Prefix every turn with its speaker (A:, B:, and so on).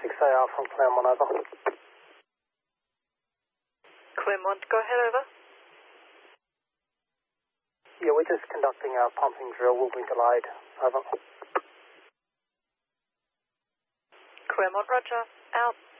A: 6AR from Claremont, over.
B: Claremont, go ahead, over.
A: Yeah, we're just conducting our pumping drill. We'll be delayed, over.
B: Claremont, roger, out.